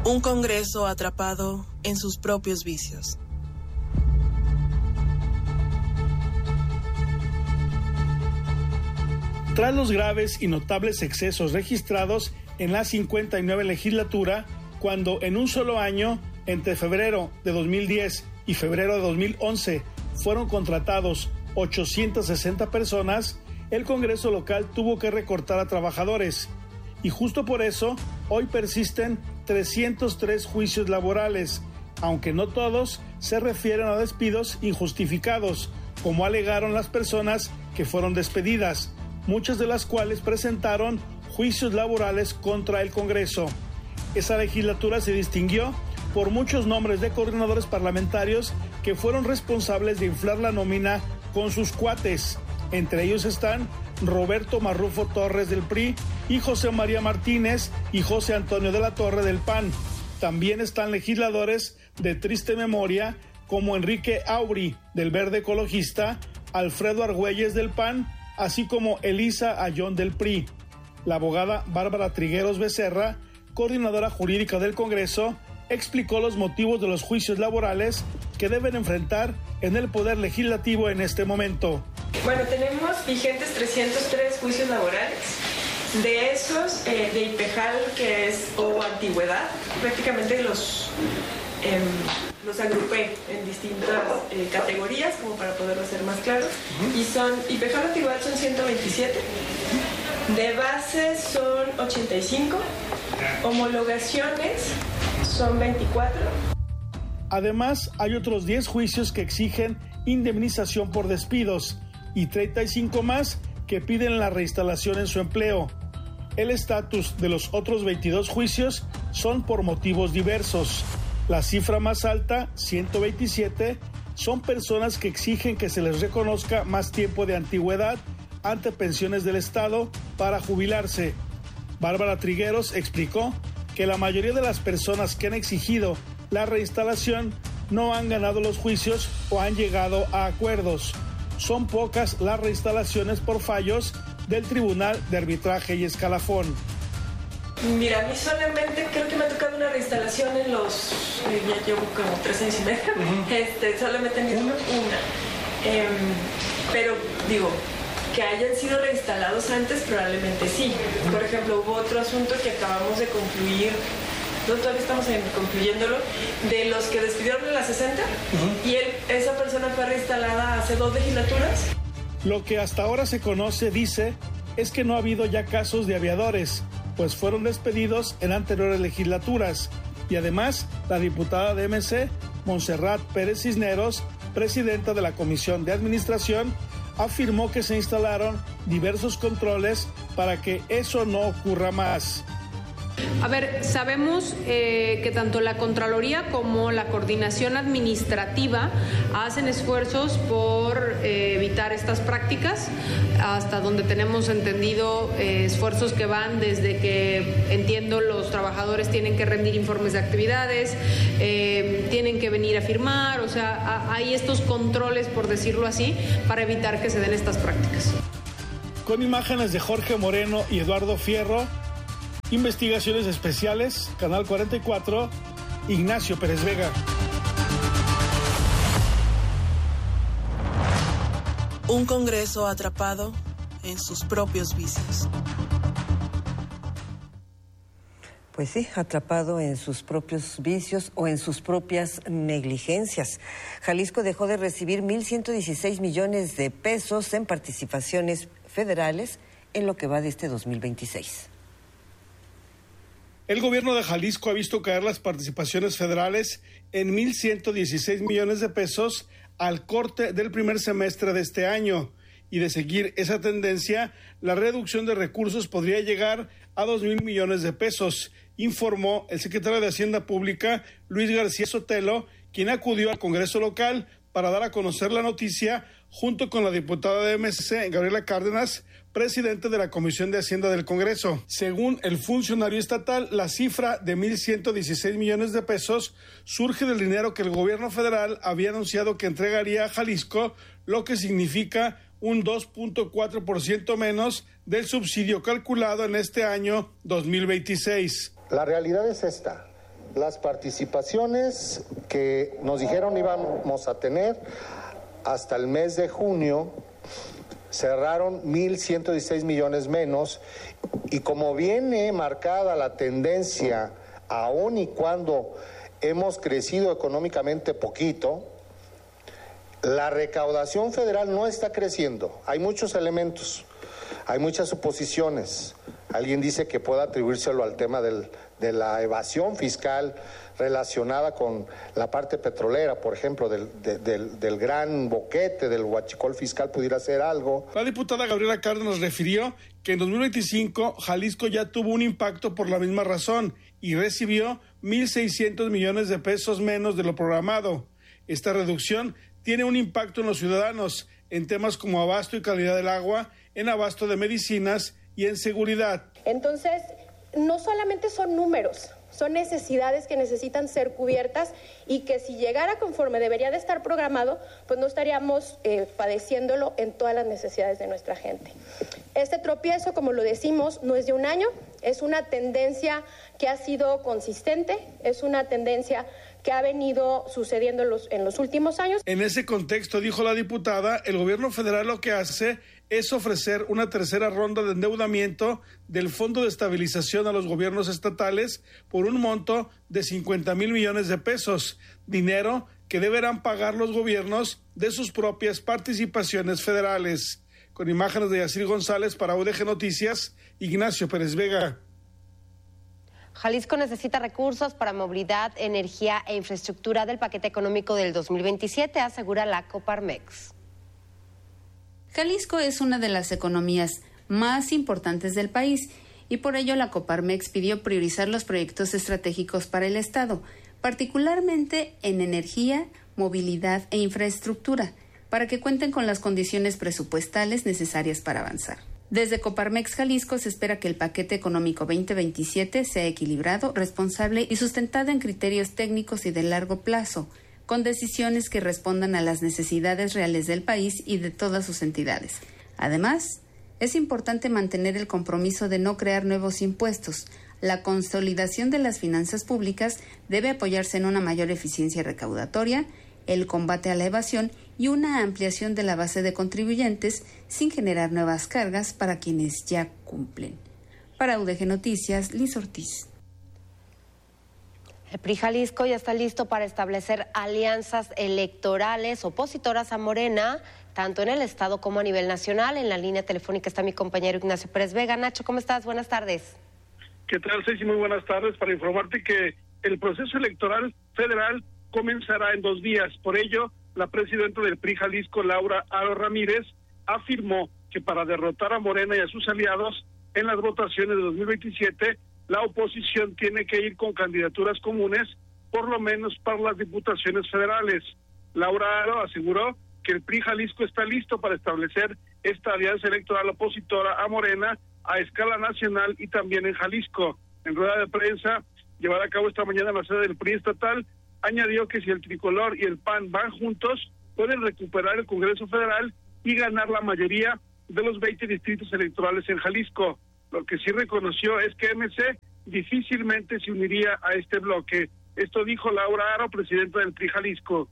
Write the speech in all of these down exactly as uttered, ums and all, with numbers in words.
Un Congreso atrapado en sus propios vicios. Tras los graves y notables excesos registrados en la cincuenta y nueve legislatura, cuando en un solo año, entre febrero de dos mil diez y febrero de dos mil once, fueron contratados ochocientas sesenta personas, el Congreso local tuvo que recortar a trabajadores. Y justo por eso, hoy persisten trescientos tres juicios laborales, aunque no todos se refieren a despidos injustificados, como alegaron las personas que fueron despedidas, muchas de las cuales presentaron juicios laborales contra el Congreso. Esa legislatura se distinguió por muchos nombres de coordinadores parlamentarios que fueron responsables de inflar la nómina con sus cuates. Entre ellos están Roberto Marrufo Torres del P R I y José María Martínez y José Antonio de la Torre del P A N. También están legisladores de triste memoria como Enrique Aubry del Verde Ecologista, Alfredo Argüelles del P A N, así como Elisa Ayón del P R I. La abogada Bárbara Trigueros Becerra, coordinadora jurídica del Congreso, explicó los motivos de los juicios laborales que deben enfrentar en el Poder Legislativo en este momento. Bueno, tenemos vigentes trescientos tres juicios laborales. De esos, eh, de IPEJAL, que es o antigüedad, prácticamente los, eh, los agrupé en distintas eh, categorías, como para poderlo hacer más claro. Uh-huh. Y son, IPEJAL antigüedad son ciento veintisiete, de base son ochenta y cinco, homologaciones son veinticuatro. Además, hay otros diez juicios que exigen indemnización por despidos y treinta y cinco más que piden la reinstalación en su empleo. El estatus de los otros veintidós juicios son por motivos diversos. La cifra más alta, ciento veintisiete, son personas que exigen que se les reconozca más tiempo de antigüedad ante pensiones del Estado para jubilarse. Bárbara Trigueros explicó que la mayoría de las personas que han exigido la reinstalación no han ganado los juicios o han llegado a acuerdos. Son pocas las reinstalaciones por fallos del Tribunal de Arbitraje y Escalafón. Mira, a mí solamente creo que me ha tocado una reinstalación en los... Eh, ya llevo como tres años y medio. Uh-huh. Este, solamente en una. una. Eh, pero, digo, que hayan sido reinstalados antes, probablemente sí. Uh-huh. Por ejemplo, hubo otro asunto que acabamos de concluir, no, todavía estamos concluyéndolo, de los que despidieron en la sesenta, uh-huh. y él, esa persona fue reinstalada hace dos legislaturas. Lo que hasta ahora se conoce, dice, es que no ha habido ya casos de aviadores, pues fueron despedidos en anteriores legislaturas. Y además, la diputada de M C, Montserrat Pérez Cisneros, presidenta de la Comisión de Administración, afirmó que se instalaron diversos controles para que eso no ocurra más. A ver, sabemos eh, que tanto la Contraloría como la Coordinación Administrativa hacen esfuerzos por eh, evitar estas prácticas, hasta donde tenemos entendido eh, esfuerzos que van desde que, entiendo, los trabajadores tienen que rendir informes de actividades, eh, tienen que venir a firmar, o sea, a, hay estos controles, por decirlo así, para evitar que se den estas prácticas. Con imágenes de Jorge Moreno y Eduardo Fierro, Investigaciones Especiales, Canal cuarenta y cuatro, Ignacio Pérez Vega. Un Congreso atrapado en sus propios vicios. Pues sí, atrapado en sus propios vicios o en sus propias negligencias. Jalisco dejó de recibir mil ciento dieciséis millones de pesos en participaciones federales en lo que va de este dos mil veintiséis. El gobierno de Jalisco ha visto caer las participaciones federales en mil ciento dieciséis millones de pesos al corte del primer semestre de este año. Y de seguir esa tendencia, la reducción de recursos podría llegar a dos mil millones de pesos, informó el secretario de Hacienda Pública, Luis García Sotelo, quien acudió al Congreso local para dar a conocer la noticia junto con la diputada de M C, Gabriela Cárdenas, presidente de la Comisión de Hacienda del Congreso. Según el funcionario estatal, la cifra de mil ciento dieciséis millones de pesos surge del dinero que el gobierno federal había anunciado que entregaría a Jalisco, lo que significa un dos punto cuatro por ciento menos del subsidio calculado en este año dos mil veintiséis. La realidad es esta. Las participaciones que nos dijeron íbamos a tener hasta el mes de junio cerraron mil ciento dieciséis millones menos, y como viene marcada la tendencia, aun y cuando hemos crecido económicamente poquito, la recaudación federal no está creciendo. Hay muchos elementos, hay muchas suposiciones. Alguien dice que puede atribuírselo al tema del, de la evasión fiscal relacionada con la parte petrolera, por ejemplo, del, de, del, del gran boquete, del huachicol fiscal, pudiera ser algo. La diputada Gabriela Cárdenas refirió que en dos mil veinticinco Jalisco ya tuvo un impacto por la misma razón y recibió mil seiscientos millones de pesos menos de lo programado. Esta reducción tiene un impacto en los ciudadanos en temas como abasto y calidad del agua, en abasto de medicinas y en seguridad. Entonces, no solamente son números, son necesidades que necesitan ser cubiertas y que si llegara conforme debería de estar programado, pues no estaríamos eh, padeciéndolo en todas las necesidades de nuestra gente. Este tropiezo, como lo decimos, no es de un año, es una tendencia que ha sido consistente, es una tendencia que ha venido sucediendo en los, en los últimos años. En ese contexto, dijo la diputada, el gobierno federal lo que hace es ofrecer una tercera ronda de endeudamiento del Fondo de Estabilización a los gobiernos estatales por un monto de cincuenta mil millones de pesos, dinero que deberán pagar los gobiernos de sus propias participaciones federales. Con imágenes de Yacir González para U D G Noticias, Ignacio Pérez Vega. Jalisco necesita recursos para movilidad, energía e infraestructura del paquete económico del dos mil veintisiete, asegura la Coparmex. Jalisco es una de las economías más importantes del país y por ello la Coparmex pidió priorizar los proyectos estratégicos para el Estado, particularmente en energía, movilidad e infraestructura, para que cuenten con las condiciones presupuestales necesarias para avanzar. Desde Coparmex Jalisco se espera que el paquete económico veinte veintisiete sea equilibrado, responsable y sustentado en criterios técnicos y de largo plazo, con decisiones que respondan a las necesidades reales del país y de todas sus entidades. Además, es importante mantener el compromiso de no crear nuevos impuestos. La consolidación de las finanzas públicas debe apoyarse en una mayor eficiencia recaudatoria, el combate a la evasión y una ampliación de la base de contribuyentes sin generar nuevas cargas para quienes ya cumplen. Para U D G Noticias, Liz Ortiz. El P R I Jalisco ya está listo para establecer alianzas electorales opositoras a Morena, tanto en el Estado como a nivel nacional. En la línea telefónica está mi compañero Ignacio Pérez Vega. Nacho, ¿cómo estás? Buenas tardes. ¿Qué tal, Ceci? Muy buenas tardes. Para informarte que el proceso electoral federal comenzará en dos días. Por ello, la presidenta del P R I Jalisco, Laura Aro Ramírez, afirmó que para derrotar a Morena y a sus aliados en las votaciones de dos mil veintisiete, la oposición tiene que ir con candidaturas comunes, por lo menos para las diputaciones federales. Laura Aro aseguró que el P R I Jalisco está listo para establecer esta alianza electoral opositora a Morena a escala nacional y también en Jalisco. En rueda de prensa llevada a cabo esta mañana en la sede del P R I estatal, añadió que si el Tricolor y el P A N van juntos, pueden recuperar el Congreso Federal y ganar la mayoría de los veinte distritos electorales en Jalisco. Lo que sí reconoció es que M C difícilmente se uniría a este bloque. Esto dijo Laura Aro, presidenta del P R I Jalisco.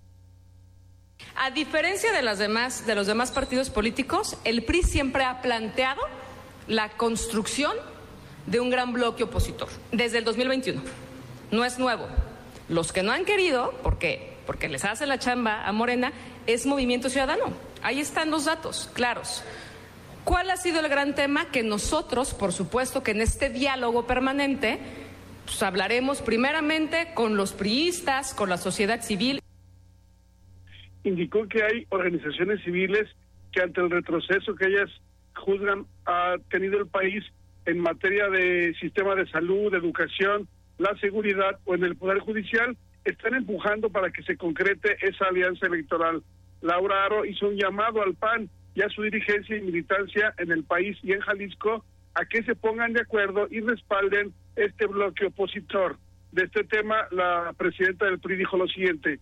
A diferencia de las demás, de los demás partidos políticos, el P R I siempre ha planteado la construcción de un gran bloque opositor desde el dos mil veintiuno. No es nuevo. Los que no han querido, porque porque les hace la chamba a Morena, es Movimiento Ciudadano. Ahí están los datos claros. ¿Cuál ha sido el gran tema? Que nosotros, por supuesto, que en este diálogo permanente, pues hablaremos primeramente con los priistas, con la sociedad civil. Indicó que hay organizaciones civiles que ante el retroceso que ellas juzgan ha tenido el país en materia de sistema de salud, de educación, la seguridad o en el Poder Judicial, están empujando para que se concrete esa alianza electoral. Laura Aro hizo un llamado al P A N y a su dirigencia y militancia en el país y en Jalisco a que se pongan de acuerdo y respalden este bloque opositor. De este tema, la presidenta del P R I dijo lo siguiente.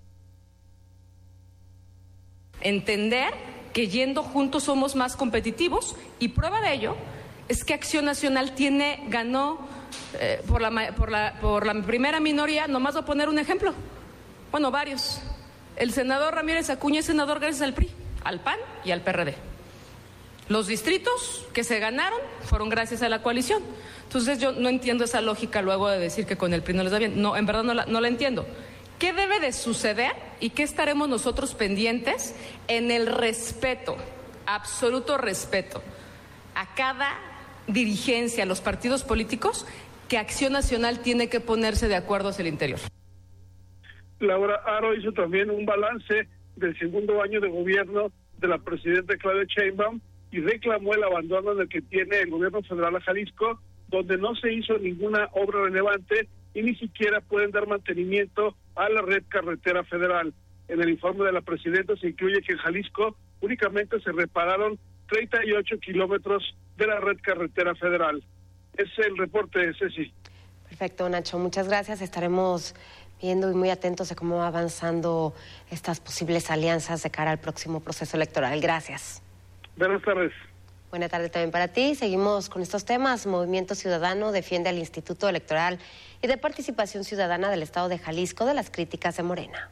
Entender que yendo juntos somos más competitivos y prueba de ello es que Acción Nacional tiene, ganó eh, por, la, por, la, por la primera minoría, nomás voy a poner un ejemplo, bueno, varios. El senador Ramírez Acuña es senador gracias al P R I, al P A N y al P R D. Los distritos que se ganaron fueron gracias a la coalición. Entonces yo no entiendo esa lógica luego de decir que con el P R I no les da bien. No, en verdad no la, no la entiendo. ¿Qué debe de suceder y qué estaremos nosotros pendientes en el respeto, absoluto respeto, a cada dirigencia, a los partidos políticos, que Acción Nacional tiene que ponerse de acuerdo hacia el interior? Laura Aro hizo también un balance del segundo año de gobierno de la presidenta Claudia Sheinbaum y reclamó el abandono del que tiene el gobierno federal a Jalisco, donde no se hizo ninguna obra relevante y ni siquiera pueden dar mantenimiento a la red carretera federal. En el informe de la presidenta se incluye que en Jalisco únicamente se repararon treinta y ocho kilómetros de la red carretera federal. Es el reporte, Ceci. Perfecto, Nacho, muchas gracias. Estaremos viendo y muy atentos a cómo va avanzando estas posibles alianzas de cara al próximo proceso electoral. Gracias. Buenas tardes. Buenas tardes también para ti. Seguimos con estos temas. Movimiento Ciudadano defiende al Instituto Electoral y de Participación Ciudadana del Estado de Jalisco de las críticas de Morena.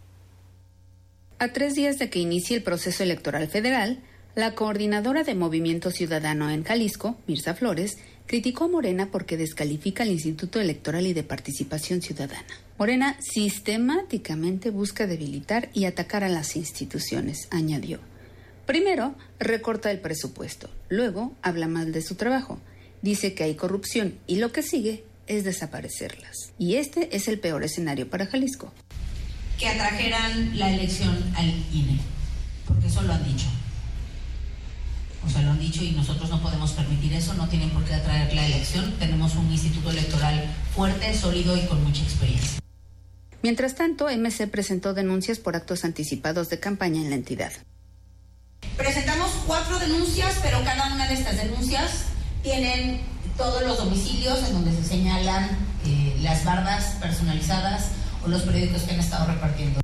A tres días de que inicie el proceso electoral federal, la coordinadora de Movimiento Ciudadano en Jalisco, Mirza Flores, criticó a Morena porque descalifica al Instituto Electoral y de Participación Ciudadana. Morena sistemáticamente busca debilitar y atacar a las instituciones, añadió. Primero, recorta el presupuesto. Luego, habla mal de su trabajo. Dice que hay corrupción y lo que sigue es desaparecerlas. Y este es el peor escenario para Jalisco. Que atrajeran la elección al I N E, porque eso lo han dicho. O sea, lo han dicho y nosotros no podemos permitir eso, no tienen por qué atraer la elección. Tenemos un instituto electoral fuerte, sólido y con mucha experiencia. Mientras tanto, M C presentó denuncias por actos anticipados de campaña en la entidad. Presentamos cuatro denuncias, pero cada una de estas denuncias tienen todos los domicilios en donde se señalan eh, las bardas personalizadas o los periódicos que han estado repartiendo.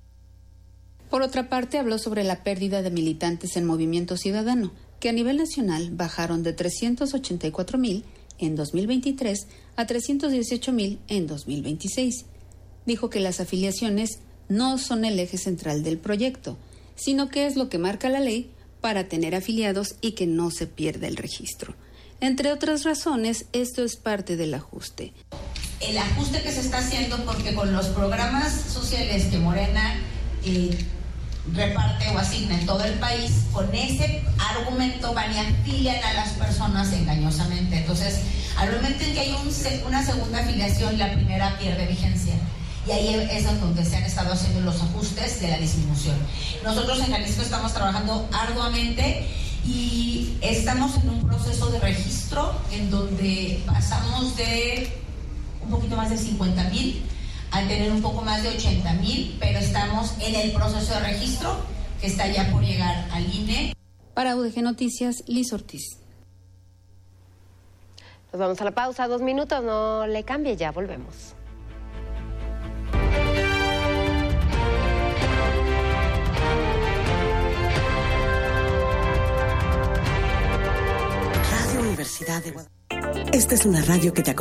Por otra parte, habló sobre la pérdida de militantes en Movimiento Ciudadano, que a nivel nacional bajaron de trescientos ochenta y cuatro mil en dos mil veintitrés a trescientos dieciocho mil en dos mil veintiséis. Dijo que las afiliaciones no son el eje central del proyecto, sino que es lo que marca la ley para tener afiliados y que no se pierda el registro. Entre otras razones, esto es parte del ajuste. El ajuste que se está haciendo porque con los programas sociales que Morena eh, reparte o asigna en todo el país, con ese argumento van y afilian a las personas engañosamente. Entonces, al momento en que hay un, una segunda afiliación, la primera pierde vigencia. Y ahí es donde se han estado haciendo los ajustes de la disminución. Nosotros en Jalisco estamos trabajando arduamente y estamos en un proceso de registro en donde pasamos de un poquito más de cincuenta mil a tener un poco más de ochenta mil, pero estamos en el proceso de registro que está ya por llegar al I N E. Para U D G Noticias, Liz Ortiz. Nos vamos a la pausa, dos minutos, no le cambie, ya volvemos. Radio Universidad de Guadalajara. Esta es una radio que te acompaña.